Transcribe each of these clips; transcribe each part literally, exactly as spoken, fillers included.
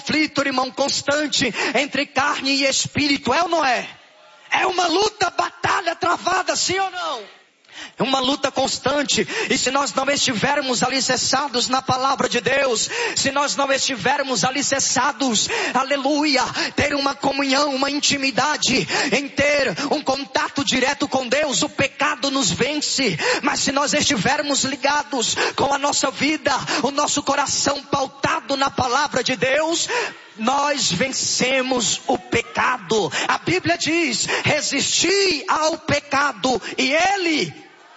conflito, irmão, constante entre carne e espírito, é ou não é? É uma luta, batalha travada, sim ou não? É uma luta constante, e se nós não estivermos alicerçados na palavra de Deus, se nós não estivermos alicerçados, aleluia, ter uma comunhão, uma intimidade, em ter um contato direto com Deus, o pecado nos vence. Mas se nós estivermos ligados com a nossa vida, o nosso coração pautado na palavra de Deus, nós vencemos o pecado. A Bíblia diz, resisti ao pecado e ele,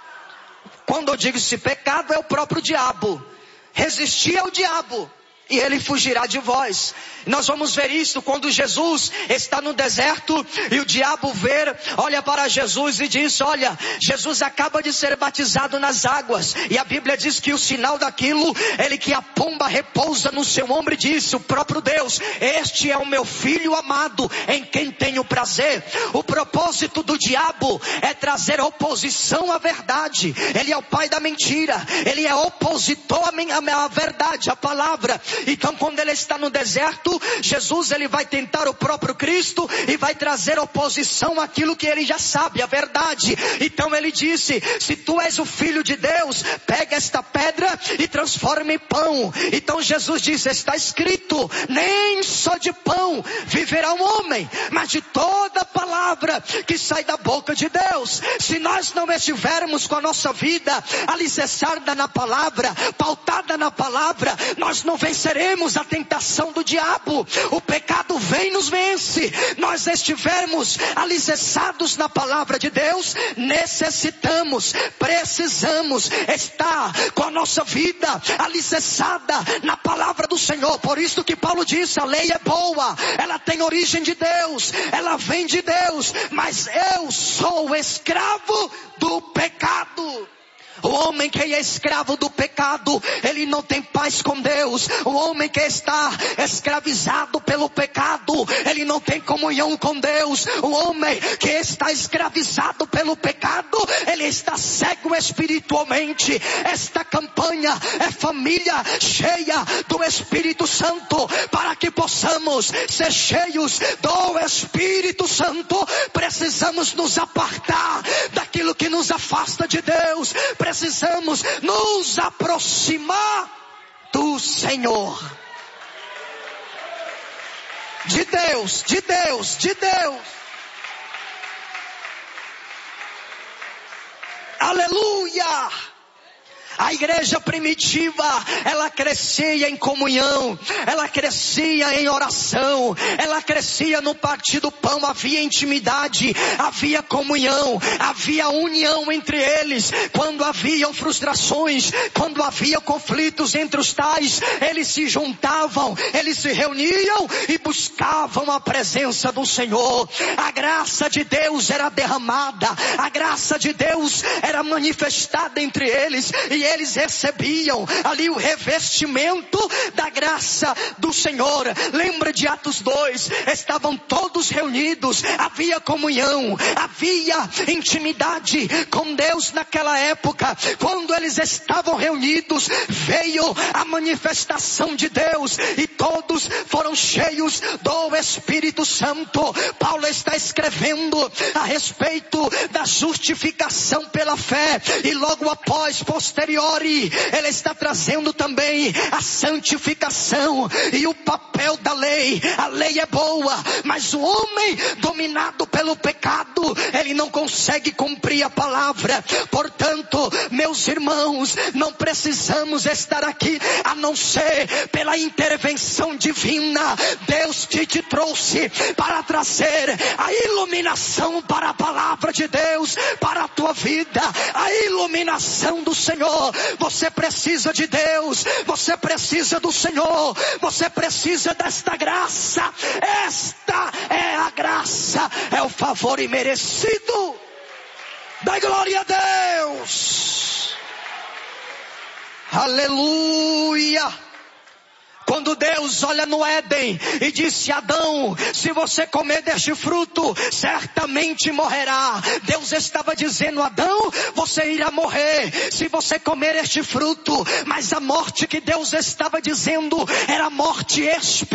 quando eu digo esse pecado, é o próprio diabo. Resistir ao diabo e ele fugirá de vós. Nós vamos ver isso quando Jesus está no deserto e o diabo vê, olha para Jesus e diz, olha, Jesus acaba de ser batizado nas águas. E a Bíblia diz que o sinal daquilo, ele que a pomba repousa no seu ombro, e disse, o próprio Deus, este é o meu filho amado, em quem tenho prazer. O propósito do diabo é trazer oposição à verdade. Ele é o pai da mentira, ele é opositor à verdade, à palavra. Então quando ele está no deserto, Jesus ele vai tentar o próprio Cristo e vai trazer oposição àquilo que ele já sabe, a verdade. Então ele disse, se tu és o filho de Deus, pega esta pedra e transforma em pão. Então Jesus disse, está escrito, nem só de pão viverá um homem, mas de toda palavra que sai da boca de Deus. Se nós não estivermos com a nossa vida alicerçada na palavra, pautada na palavra, nós não venceremos a tentação do diabo. O pecado vem e nos vence. Nós estivermos alicerçados na palavra de Deus, necessitamos, precisamos estar com a nossa vida alicerçada na palavra do Senhor. Por isso que Paulo disse, a lei é boa, ela tem origem de Deus, ela vem de Deus, mas eu sou escravo do pecado. O homem que é escravo do pecado, ele não tem paz com Deus. O homem que está escravizado pelo pecado, ele não tem comunhão com Deus. O homem que está escravizado pelo pecado, ele está cego espiritualmente. Esta campanha é família cheia do Espírito Santo. Para que possamos ser cheios do Espírito Santo, precisamos nos apartar daquilo que nos afasta de Deus. Precisamos nos aproximar do Senhor. De Deus, de Deus, de Deus. Aleluia! A igreja primitiva, ela crescia em comunhão, ela crescia em oração, ela crescia no partir do pão, havia intimidade, havia comunhão, havia união entre eles. Quando haviam frustrações, quando havia conflitos entre os tais, eles se juntavam, eles se reuniam e buscavam a presença do Senhor. A graça de Deus era derramada, a graça de Deus era manifestada entre eles, e eles recebiam ali o revestimento da graça do Senhor. Lembra de Atos dois, estavam todos reunidos, havia comunhão, havia intimidade com Deus naquela época. Quando eles estavam reunidos, veio a manifestação de Deus e todos foram cheios do Espírito Santo. Paulo está escrevendo a respeito da justificação pela fé, e logo após, posterior, ele está trazendo também a santificação e o papel da lei. A lei é boa, mas o homem dominado pelo pecado, ele não consegue cumprir a palavra. Portanto, meus irmãos, não precisamos estar aqui a não ser pela intervenção divina. Deus te, te trouxe para trazer a iluminação para a palavra de Deus, para a tua vida, a iluminação do Senhor. Você precisa de Deus, você precisa do Senhor, você precisa desta graça. Esta é a graça, é o favor imerecido. Dá glória a Deus. Aleluia. Quando Deus olha no Éden e disse a Adão, se você comer deste fruto, certamente morrerá. Deus estava dizendo, Adão, você irá morrer se você comer este fruto. Mas a morte que Deus estava dizendo era morte espiritual.